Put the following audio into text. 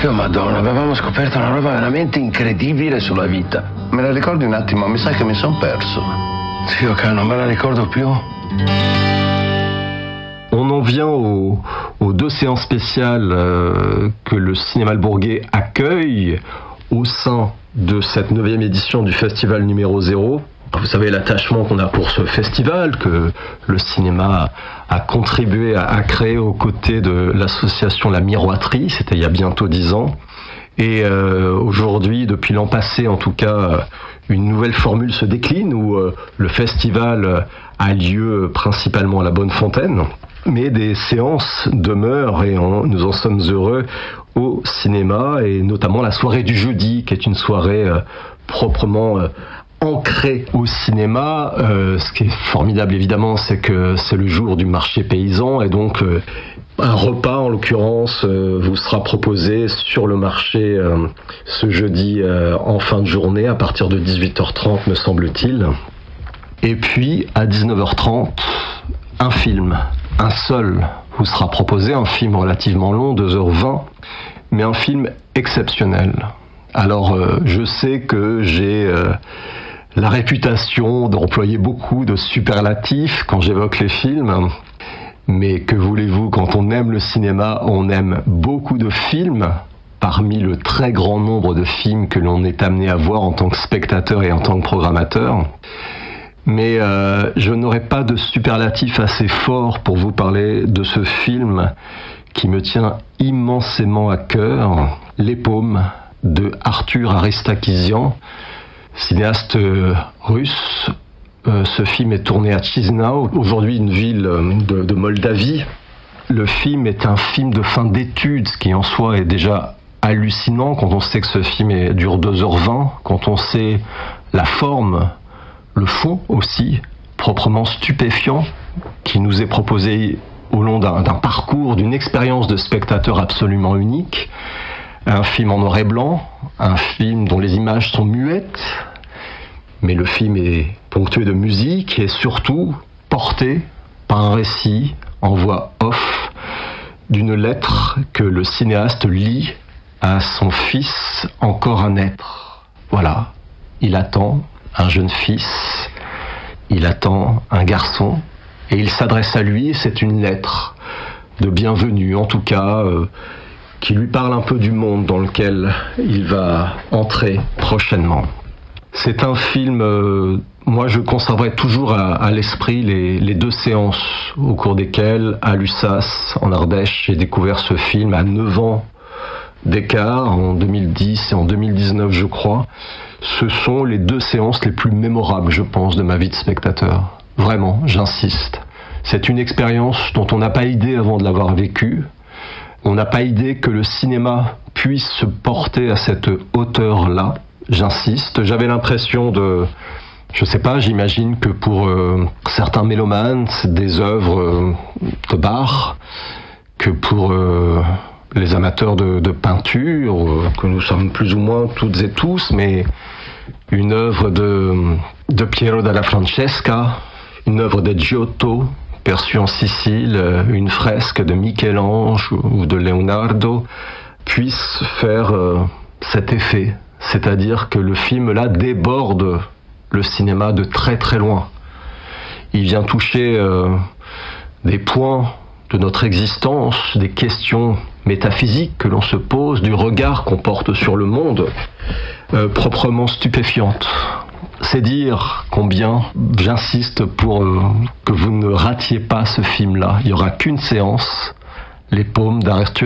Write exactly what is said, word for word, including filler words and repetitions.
Dio Madonna, avevamo scoperto una roba veramente incredibile sulla vita. Me la ricordi un attimo? Mi sa che mi son perso. Dio caro, non me la ricordo più. On en vient aux, aux deux séances spéciales euh, que le Cinéma Le Bourget accueille au sein de cette neuvième édition du festival numéro zéro. Vous savez l'attachement qu'on a pour ce festival, que le cinéma a contribué à, à créer aux côtés de l'association La Miroiterie, c'était il y a bientôt dix ans. Et euh, aujourd'hui, depuis l'an passé en tout cas, une nouvelle formule se décline où euh, le festival a lieu principalement à la Bonnefontaine, mais des séances demeurent et on, nous en sommes heureux au cinéma, et notamment la soirée du jeudi, qui est une soirée euh, proprement euh, ancré au cinéma. Euh, ce qui est formidable évidemment, c'est que c'est le jour du marché paysan, et donc euh, un repas en l'occurrence euh, vous sera proposé sur le marché euh, ce jeudi euh, en fin de journée à partir de dix-huit heures trente me semble-t-il. Et puis à dix-neuf heures trente, un film, un seul vous sera proposé, un film relativement long, deux heures vingt, mais un film exceptionnel. Alors euh, je sais que j'ai euh, la réputation d'employer beaucoup de superlatifs quand j'évoque les films, mais que voulez-vous, quand on aime le cinéma, on aime beaucoup de films, parmi le très grand nombre de films que l'on est amené à voir en tant que spectateur et en tant que programmateur. Mais euh, je n'aurai pas de superlatif assez fort pour vous parler de ce film qui me tient immensément à cœur, Les Paumes, de Arthur Aristakisian, cinéaste russe. Euh, ce film est tourné à Chisinau, aujourd'hui une ville de, de Moldavie. Le film est un film de fin d'études, ce qui en soi est déjà hallucinant quand on sait que ce film est, dure deux heures vingt, quand on sait la forme, le fond aussi, proprement stupéfiant, qui nous est proposé au long d'un, d'un parcours, d'une expérience de spectateur absolument unique. Un film en noir et blanc, un film dont les images sont muettes, mais le film est ponctué de musique et surtout porté par un récit en voix off d'une lettre que le cinéaste lit à son fils encore à naître. Voilà, il attend un jeune fils, il attend un garçon et il s'adresse à lui, c'est une lettre de bienvenue en tout cas, euh, qui lui parle un peu du monde dans lequel il va entrer prochainement. C'est un film, euh, moi je conserverai toujours à, à l'esprit les, les deux séances au cours desquelles, à Lussas, en Ardèche, j'ai découvert ce film à neuf ans d'écart, en deux mille dix et en deux mille dix-neuf je crois. Ce sont les deux séances les plus mémorables, je pense, de ma vie de spectateur. Vraiment, j'insiste. C'est une expérience dont on n'a pas idée avant de l'avoir vécue. On n'a pas idée que le cinéma puisse se porter à cette hauteur-là. J'insiste. J'avais l'impression de... Je sais pas, j'imagine que pour euh, certains mélomanes, c'est des œuvres euh, de Bach, que pour euh, les amateurs de, de peinture, euh, que nous sommes plus ou moins toutes et tous, mais une œuvre de, de Piero della Francesca, une œuvre de Giotto, perçue en Sicile, une fresque de Michel-Ange ou de Leonardo, puisse faire euh, cet effet. C'est-à-dire que le film là déborde le cinéma de très très loin. Il vient toucher euh, des points de notre existence, des questions métaphysiques que l'on se pose, du regard qu'on porte sur le monde, euh, proprement stupéfiante. C'est dire combien j'insiste pour euh, que vous ne ratiez pas ce film-là. Il n'y aura qu'une séance, Les Paumes d'Arthur